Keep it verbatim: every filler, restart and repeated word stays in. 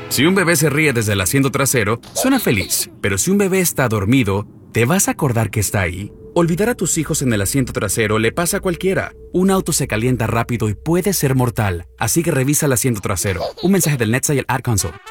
Si un bebé se ríe desde el asiento trasero, suena feliz. Pero si un bebé está dormido, ¿te vas a acordar que está ahí? Olvidar a tus hijos en el asiento trasero le pasa a cualquiera. Un auto se calienta rápido y puede ser mortal. Así que revisa el asiento trasero. Un mensaje del NetSail Ad Console.